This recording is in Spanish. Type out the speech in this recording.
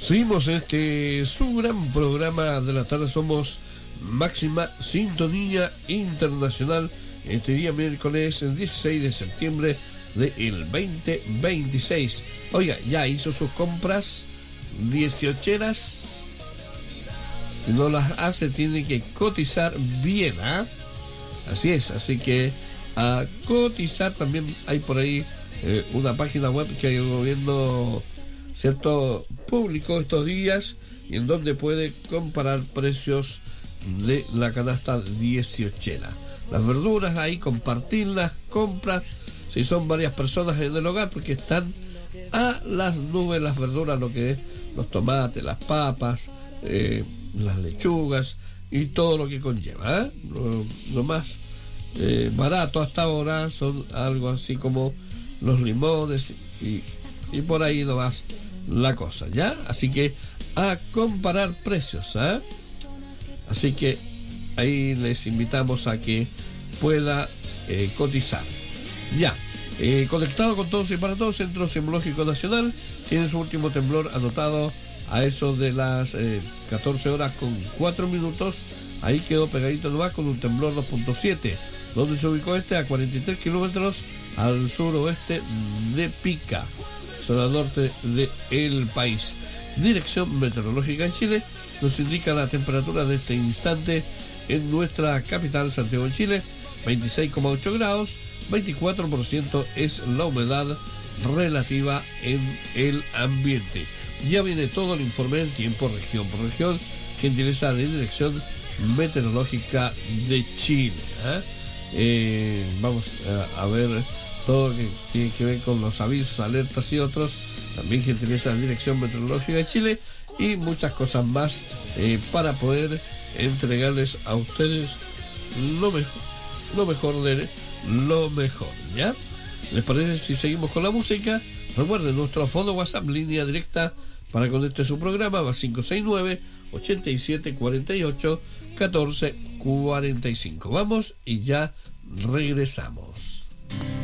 Seguimos su gran programa de la tarde. Somos Máxima Sintonía Internacional. Este día miércoles, el 16 de septiembre del 2026. Oiga, ya hizo sus compras 18eras. Si no las hace, tiene que cotizar bien, ¿ah? Así es, así que a cotizar. También hay por ahí una página web que el gobierno, ¿cierto?, publicó estos días, y en donde puede comparar precios de la canasta 18era. Las verduras ahí, compartir las compras, si son varias personas en el hogar, porque están a las nubes las verduras, lo que es los tomates, las papas, las lechugas y todo lo que conlleva, ¿eh? Lo más barato hasta ahora son algo así como los limones y por ahí no más la cosa, ¿ya? Así que a comparar precios, ¿eh? Así que ahí les invitamos a que pueda cotizar. Ya, conectado con todos y para todos, Centro Sismológico Nacional tiene su último temblor anotado a eso de las 14 horas con 4 minutos. Ahí quedó pegadito nomás con un temblor 2.7, donde se ubicó a 43 kilómetros al suroeste de Pica, zona norte del país. Dirección Meteorológica en Chile nos indica la temperatura de este instante en nuestra capital, Santiago de Chile, 26,8 grados, 24% es la humedad relativa en el ambiente. Ya viene todo el informe del tiempo región por región, gentileza de Dirección Meteorológica de Chile, ¿eh? Vamos a ver todo lo que tiene que ver con los avisos, alertas y otros. También gentileza de Dirección Meteorológica de Chile y muchas cosas más para poder entregarles a ustedes lo mejor de lo mejor, ¿ya? ¿Les parece si seguimos con la música? Recuerden nuestro fondo WhatsApp, línea directa para con su programa, va 569-8748-1445. Vamos y ya regresamos.